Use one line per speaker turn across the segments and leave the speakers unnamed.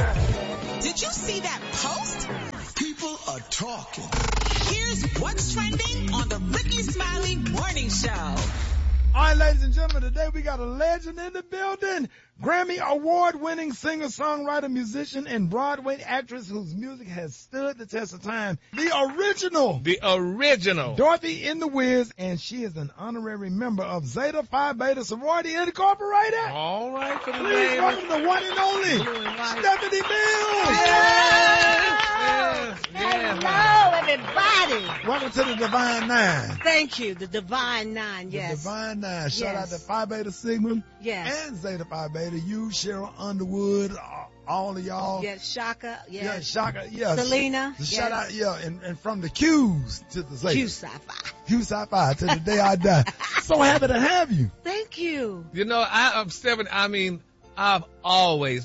Did you see that post?
People are talking.
Here's what's trending on the Ricky Smiley Morning Show.
All right, ladies and gentlemen, today we got a legend in the building. Grammy award-winning singer, songwriter, musician, and Broadway actress whose music has stood the test of time. The original. Dorothy in the Wiz, and she is an honorary member of Zeta Phi Beta Sorority Incorporated.
All right, for the
Please
name.
welcome the one and only Stephanie Mills.
Hello, everybody.
Welcome to the Divine Nine.
Thank you, the Divine Nine,
The
yes.
Divine Nine. Shout out
Yes.
to Phi Beta Sigma
Yes.
and Zeta Phi Beta. You, Cheryl Underwood, all of y'all.
Yes, Shaka,
Yeah,
yes.
Shaka, yeah.
Selena,
Shout
yes.
out, yeah, and from the Q's to the Zeta.
Q Sci-Fi.
Q Sci-Fi to the day I die. So happy to have you.
Thank you.
You know, I'm 7. I mean, I've always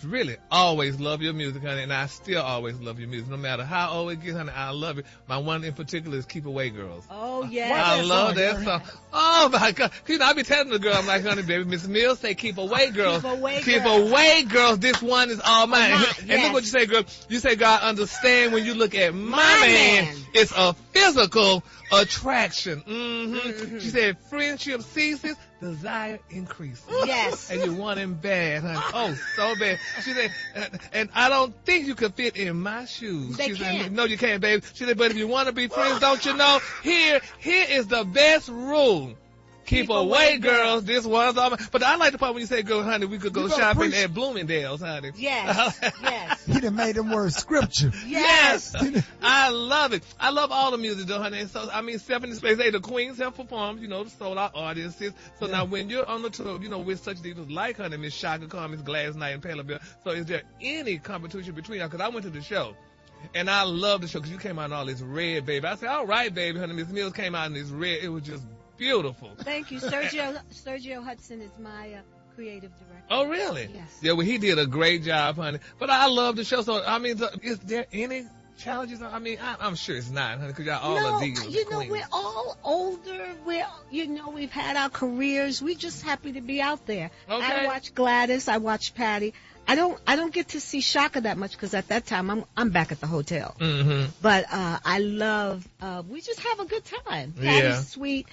loved your music, honey, and I still always love your music. No matter how old it gets, honey, I love it. My one in particular is Keep Away Girls.
Oh, yes.
I love that song. Oh, my God. You know, I be telling the girl, I'm like, honey, baby, Miss Mills say Keep Away Girls.
Keep away,
Keep
girls.
away, girls. This one is all mine. And
Yes.
look what you say, girl. You say, God, understand when you look at my
man.
man, it's a physical attraction. Mm-hmm. She said, friendship ceases, desire increases.
Yes.
And you want him bad, honey. Oh, so bad. She said, and I don't think you could fit in my shoes.
They
She
can't.
said, no, you can't, baby. She said, but if you want to be friends, don't you know? Here is the best rule. Keep away, girls. This one's all mine. But I like the part when you say, "Go, honey, we could go
You gonna
shopping
preach.
at Bloomingdale's, honey."
Yes, yes.
He done made them words scripture.
Yes. I love it. I love all the music, though, honey. So, I mean, Stephanie Space, the Queens have performed, you know, the sold out audiences. So now when you're on the tour, you know, with such divas like, honey, Miss Shaka Khan, Miss Gladys Knight, and Pamela Bell. So is there any competition between y'all? Because I went to the show. And I love the show because you came out in all this red, baby. I said, all right, baby, honey. Miss Mills came out in this red. It was just beautiful.
Thank you. Sergio Hudson is my creative director.
Oh, really?
Yes.
Yeah, well, he did a great job, honey. But I love the show. So, I mean, is there any challenges? I mean, I'm sure it's not, honey, because y'all all are divas.
you know,
queens.
we're all older. We've had our careers. We're just happy to be out there.
Okay.
I watch Gladys. I watch Patty. I don't get to see Shaka that much because at that time I'm back at the hotel.
Mm-hmm.
But I love. We just have a good time.
Yeah.
Patty's sweet.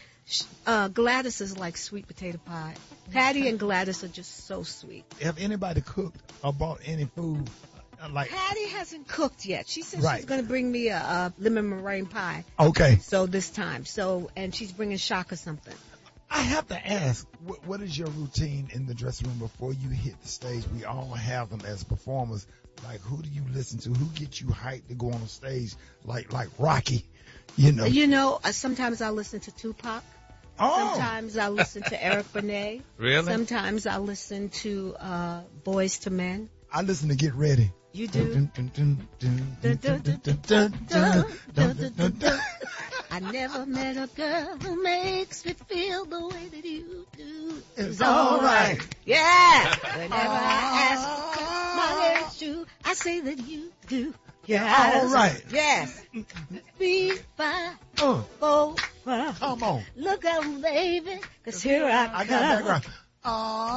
Gladys is like sweet potato pie. Patty and Gladys are just so sweet.
Have anybody cooked or bought any food? Like,
Patty hasn't cooked yet. She said
Right.
she's going to bring me a lemon meringue pie.
okay.
So this time. And she's bringing Shaka something.
I have to ask, what is your routine in the dressing room before you hit the stage? We all have them as performers. Like, who do you listen to? Who gets you hyped to go on the stage? Like Rocky, you know?
You know, sometimes I listen to Tupac.
Oh.
Sometimes I listen to Eric Benet.
Really?
Sometimes I listen to Boys to Men.
I listen to Get Ready.
You do? I never met a girl who makes me feel the way that you do.
It's all right.
Yeah. Whenever I ask my lyrics true, I say that you do. Yeah.
All right.
Yes. 3, 5, 4, 5.
Come on.
Look out, baby, 'cause here I
I
come.
got background.